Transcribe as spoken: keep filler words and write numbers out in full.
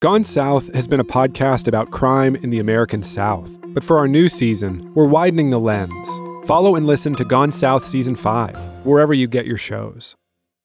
Gone South has been a podcast about crime in the American South. But for our new season, we're widening the lens. Follow and listen to Gone South Season five, wherever you get your shows.